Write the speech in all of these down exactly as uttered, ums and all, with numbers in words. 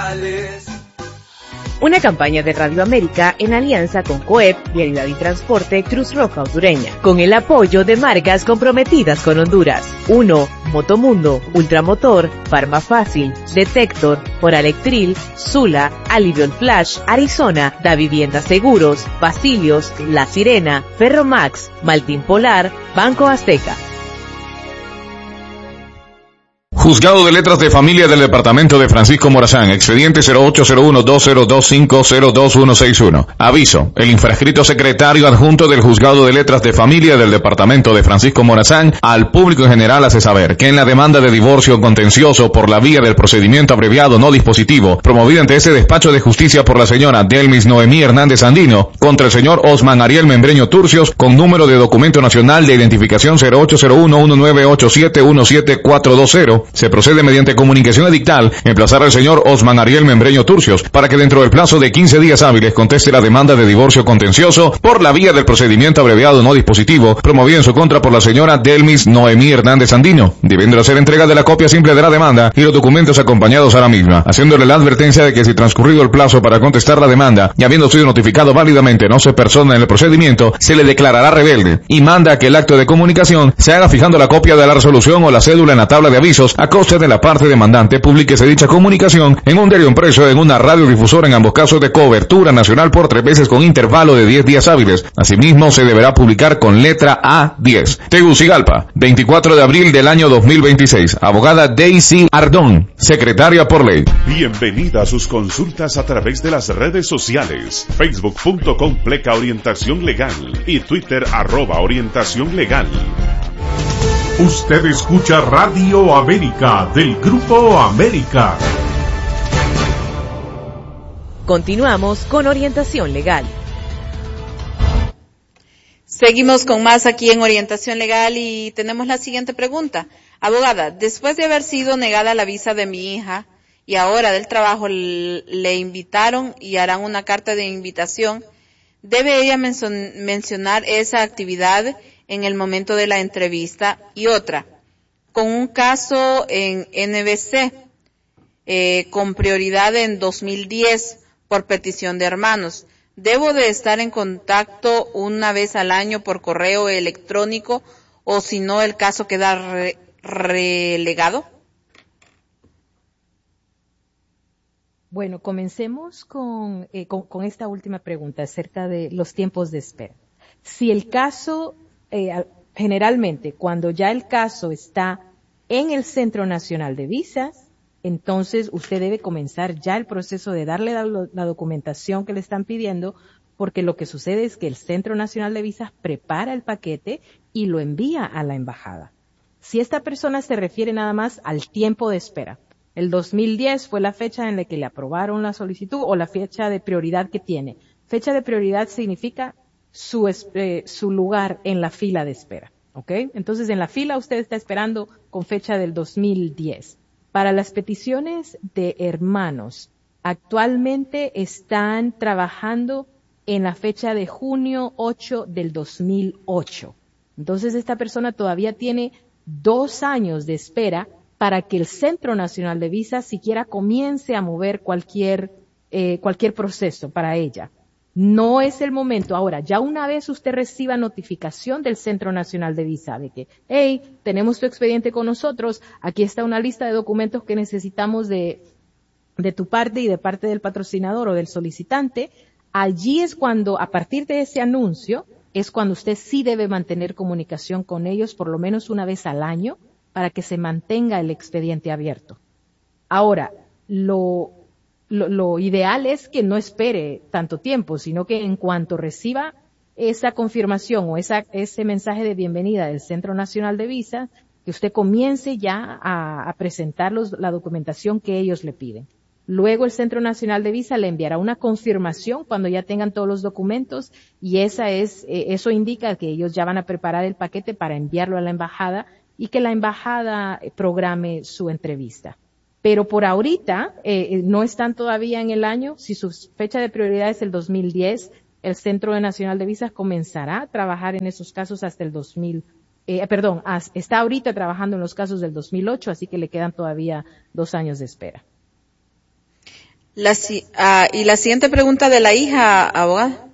Morales. Una campaña de Radio América en alianza con COEP, Vialidad y Transporte Cruz Roja Hondureña, con el apoyo de marcas comprometidas con Honduras. uno. Motomundo, Ultramotor, Farmafácil, Detector, Oralectril, Sula, Alivion Flash, Arizona, Da Vivienda Seguros, Basilios, La Sirena, Ferromax, Maltín Polar, Banco Azteca. Juzgado de Letras de Familia del Departamento de Francisco Morazán, expediente cero ocho cero uno dos cero dos cinco cero dos uno seis uno. Aviso, el infrascrito secretario adjunto del Juzgado de Letras de Familia del Departamento de Francisco Morazán al público en general hace saber que en la demanda de divorcio contencioso por la vía del procedimiento abreviado no dispositivo, promovida ante ese despacho de justicia por la señora Delmis Noemí Hernández Andino, contra el señor Osman Ariel Membreño Turcios, con número de documento nacional de identificación cero ocho cero uno uno nueve ocho siete uno siete cuatro dos cero, se procede mediante comunicación edictal emplazar al señor Osman Ariel Membreño Turcios para que dentro del plazo de quince días hábiles conteste la demanda de divorcio contencioso por la vía del procedimiento abreviado no dispositivo promovida en su contra por la señora Delmis Noemí Hernández Andino, debiendo hacer entrega de la copia simple de la demanda y los documentos acompañados a la misma, haciéndole la advertencia de que si transcurrido el plazo para contestar la demanda y habiendo sido notificado válidamente no se persona en el procedimiento, se le declarará rebelde y manda que el acto de comunicación se haga fijando la copia de la resolución o la cédula en la tabla de avisos a costa de la parte demandante, publíquese dicha comunicación en un diario impreso en una radiodifusora en ambos casos de cobertura nacional por tres veces con intervalo de diez días hábiles. Asimismo, se deberá publicar con letra A diez. Tegucigalpa, veinticuatro de abril del año dos mil veintiséis. Abogada Daisy Ardón, secretaria por ley. Bienvenida a sus consultas a través de las redes sociales. Facebook punto com pleca orientación legal y Twitter arroba orientación legal. Usted escucha Radio América del Grupo América. Continuamos con Orientación Legal. Seguimos con más aquí en Orientación Legal y tenemos la siguiente pregunta. Abogada, después de haber sido negada la visa de mi hija y ahora del trabajo le invitaron y harán una carta de invitación, ¿debe ella mencionar esa actividad en el momento de la entrevista? Y otra, con un caso en N B C, eh, con prioridad en dos mil diez por petición de hermanos, ¿debo de estar en contacto una vez al año por correo electrónico o si no el caso queda re- relegado? Bueno, comencemos con, eh, con, con esta última pregunta acerca de los tiempos de espera. Si el caso Eh, generalmente, cuando ya el caso está en el Centro Nacional de Visas, entonces usted debe comenzar ya el proceso de darle la, la documentación que le están pidiendo, porque lo que sucede es que el Centro Nacional de Visas prepara el paquete y lo envía a la embajada. Si esta persona se refiere nada más al tiempo de espera, el dos mil diez fue la fecha en la que le aprobaron la solicitud o la fecha de prioridad que tiene. Fecha de prioridad significa Su, eh, su lugar en la fila de espera, ¿ok? Entonces, en la fila usted está esperando con fecha del dos mil diez. Para las peticiones de hermanos, actualmente están trabajando en la fecha de junio ocho del dos mil ocho. Entonces, esta persona todavía tiene dos años de espera para que el Centro Nacional de Visas siquiera comience a mover cualquier, eh, cualquier proceso para ella. No es el momento. Ahora, ya una vez usted reciba notificación del Centro Nacional de Visa de que, hey, tenemos tu expediente con nosotros, aquí está una lista de documentos que necesitamos de, de tu parte y de parte del patrocinador o del solicitante, allí es cuando, a partir de ese anuncio, es cuando usted sí debe mantener comunicación con ellos por lo menos una vez al año para que se mantenga el expediente abierto. Ahora, lo Lo, lo ideal es que no espere tanto tiempo, sino que en cuanto reciba esa confirmación o esa, ese mensaje de bienvenida del Centro Nacional de Visas, que usted comience ya a, a presentar los, la documentación que ellos le piden. Luego el Centro Nacional de Visa le enviará una confirmación cuando ya tengan todos los documentos y esa es, eh, eso indica que ellos ya van a preparar el paquete para enviarlo a la embajada y que la embajada programe su entrevista. Pero por ahorita eh, no están todavía en el año. Si su fecha de prioridad es el dos mil diez, el Centro Nacional de Visas comenzará a trabajar en esos casos hasta el dos mil, eh, perdón, está ahorita trabajando en los casos del dos mil ocho, así que le quedan todavía dos años de espera. La, uh, y la siguiente pregunta de la hija, abogada.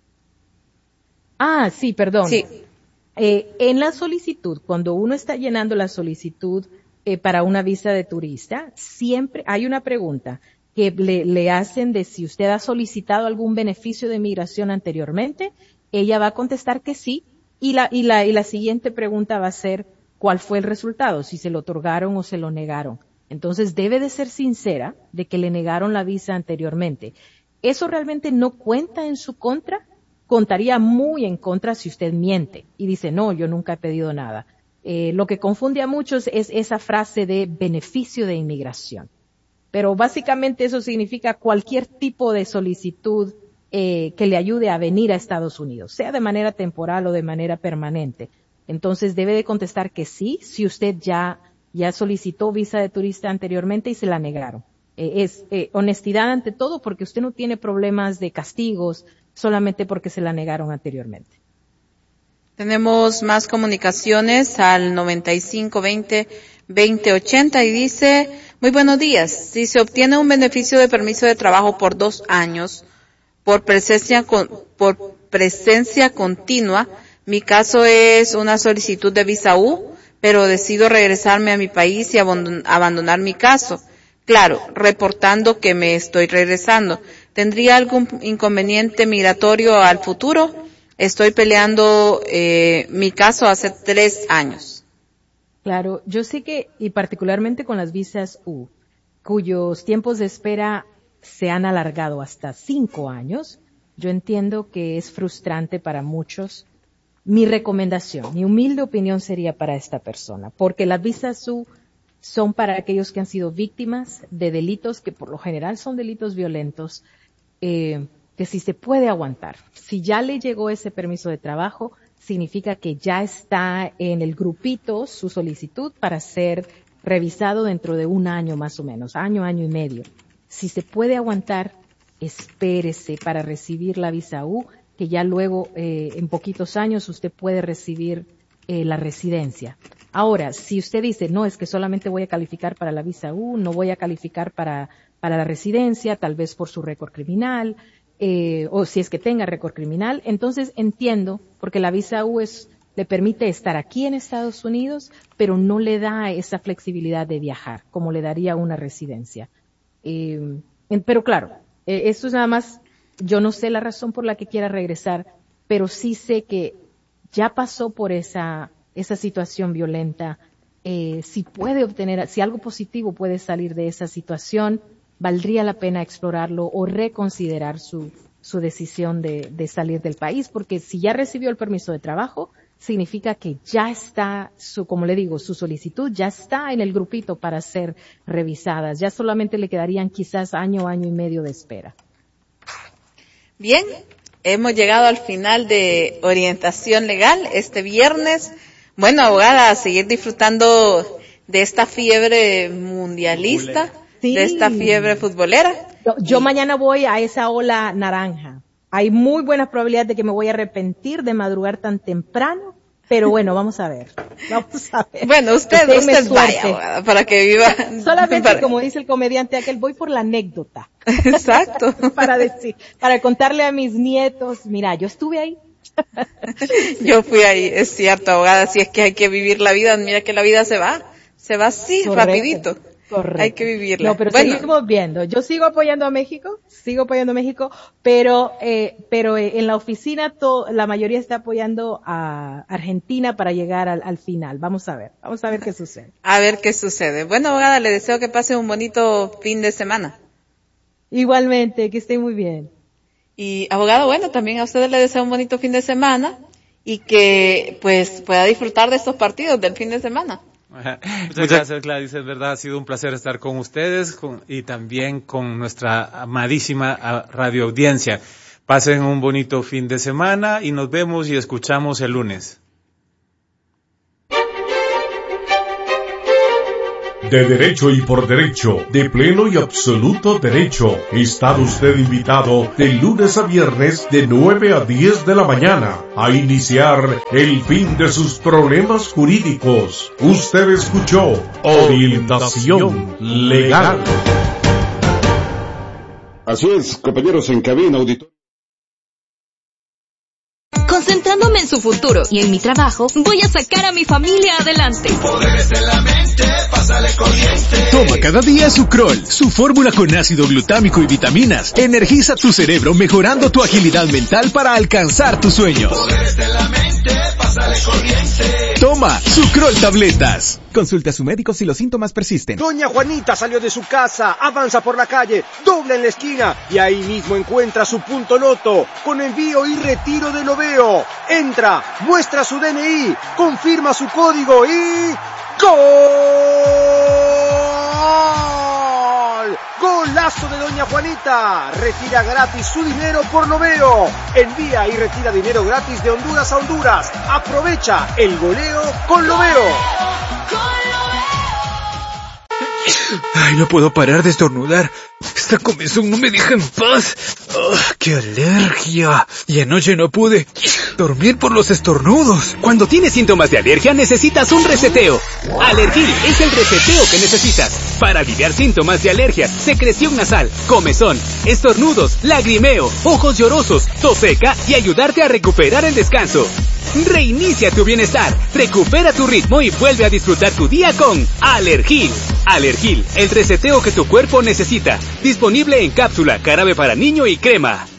Ah, sí, perdón. Sí. Eh, en la solicitud, cuando uno está llenando la solicitud eh, para una visa de turista, siempre hay una pregunta que le, le hacen de si usted ha solicitado algún beneficio de migración anteriormente. Ella va a contestar que sí, y la, y la, y la siguiente pregunta va a ser cuál fue el resultado, si se lo otorgaron o se lo negaron. Entonces debe de ser sincera de que le negaron la visa anteriormente. Eso realmente no cuenta en su contra, contaría muy en contra si usted miente y dice, no, yo nunca he pedido nada. Eh, lo que confunde a muchos es esa frase de beneficio de inmigración. Pero básicamente eso significa cualquier tipo de solicitud eh, que le ayude a venir a Estados Unidos, sea de manera temporal o de manera permanente. Entonces debe de contestar que sí, si usted ya, ya solicitó visa de turista anteriormente y se la negaron. Eh, es eh, honestidad ante todo, porque usted no tiene problemas de castigos solamente porque se la negaron anteriormente. Tenemos más comunicaciones al noventa y cinco veinte veinte ochenta y dice, muy buenos días, si se obtiene un beneficio de permiso de trabajo por dos años por presencia, con, por presencia continua, mi caso es una solicitud de visa U, pero decido regresarme a mi país y abandonar mi caso. Claro, reportando que me estoy regresando. ¿Tendría algún inconveniente migratorio al futuro? Estoy peleando eh, mi caso hace tres años. Claro, yo sé que, y particularmente con las visas U, cuyos tiempos de espera se han alargado hasta cinco años, yo entiendo que es frustrante para muchos. Mi recomendación, mi humilde opinión sería para esta persona, porque las visas U son para aquellos que han sido víctimas de delitos que por lo general son delitos violentos, eh, que si se puede aguantar. Si ya le llegó ese permiso de trabajo, significa que ya está en el grupito su solicitud para ser revisado dentro de un año más o menos, año, año y medio. Si se puede aguantar, espérese para recibir la visa U, que ya luego eh, en poquitos años usted puede recibir eh, la residencia. Ahora, si usted dice, no, es que solamente voy a calificar para la visa U, no voy a calificar para, para la residencia, tal vez por su récord criminal, eh, o si es que tenga récord criminal, entonces entiendo, porque la visa U es, le permite estar aquí en Estados Unidos, pero no le da esa flexibilidad de viajar, como le daría una residencia. Eh, pero claro, eh, esto es nada más, yo no sé la razón por la que quiera regresar, pero sí sé que ya pasó por esa, esa situación violenta. Eh, si puede obtener, si algo positivo puede salir de esa situación, valdría la pena explorarlo o reconsiderar su, su decisión de, de salir del país, porque si ya recibió el permiso de trabajo, significa que ya está, su, como le digo, su solicitud ya está en el grupito para ser revisadas. Ya solamente le quedarían quizás año, año y medio de espera. Bien, hemos llegado al final de orientación legal este viernes. Bueno, abogada, a seguir disfrutando de esta fiebre mundialista, sí, de esta fiebre futbolera. Yo, yo y... mañana voy a esa ola naranja. Hay muy buenas probabilidades de que me voy a arrepentir de madrugar tan temprano, pero bueno, vamos a ver. Vamos a ver. Bueno, usted, usted vaya, abogada, para que viva. Solamente, para... como dice el comediante aquel, voy por la anécdota. Exacto. para decir, para contarle a mis nietos, mira, yo estuve ahí. Yo fui ahí, es cierto, abogada, si es que hay que vivir la vida, mira que la vida se va, se va así, correcto, rapidito. Correcto. Hay que vivirla. No, pero bueno, seguimos viendo. Yo sigo apoyando a México, sigo apoyando a México, pero eh, pero eh, en la oficina to, la mayoría está apoyando a Argentina para llegar al, al final. Vamos a ver, vamos a ver qué sucede. A ver qué sucede. Bueno, abogada, le deseo que pase un bonito fin de semana. Igualmente, que esté muy bien. Y abogado, bueno, también a ustedes les deseo un bonito fin de semana y que pues pueda disfrutar de estos partidos del fin de semana. Muchas gracias, Gladys, es verdad, ha sido un placer estar con ustedes con, y también con nuestra amadísima radio audiencia. Pasen un bonito fin de semana y nos vemos y escuchamos el lunes. De derecho y por derecho, de pleno y absoluto derecho, está usted invitado de lunes a viernes de nueve a diez de la mañana a iniciar el fin de sus problemas jurídicos. Usted escuchó Orientación Legal. Así es, compañeros en cabina, auditor. Concentrándome en su futuro y en mi trabajo, voy a sacar a mi familia adelante. Poderes en la mente, pásale corriente. Toma cada día Sucrol, su fórmula con ácido glutámico y vitaminas. Energiza tu cerebro mejorando tu agilidad mental para alcanzar tus sueños. Poderes en la mente, pásale corriente. Toma Sucrol tabletas. Consulta a su médico si los síntomas persisten. Doña Juanita salió de su casa, avanza por la calle, dobla en la esquina y ahí mismo encuentra su punto loto con envío y retiro del oveo. Entra, muestra su D N I, confirma su código y ¡gol! ¡Golazo de Doña Juanita! Retira gratis su dinero por Loveo. Envía y retira dinero gratis de Honduras a Honduras. Aprovecha el goleo con Loveo. Ay, no puedo parar de estornudar. Esta comezón no me deja en paz. Oh, ¡qué alergia! Y anoche no pude dormir por los estornudos. Cuando tienes síntomas de alergia, necesitas un reseteo. Alergil es el reseteo que necesitas para aliviar síntomas de alergia, secreción nasal, comezón, estornudos, lagrimeo, ojos llorosos, tos seca y ayudarte a recuperar el descanso. Reinicia tu bienestar, recupera tu ritmo y vuelve a disfrutar tu día con Alergil. Alergil, el reseteo que tu cuerpo necesita. Disponible en cápsula, jarabe para niño y crema.